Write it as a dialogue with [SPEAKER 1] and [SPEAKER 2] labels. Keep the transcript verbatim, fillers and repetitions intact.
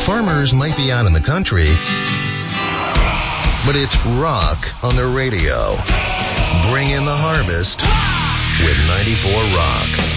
[SPEAKER 1] Farmers might be out in the country, but it's rock on the radio. Bring in the harvest with ninety-four Rock.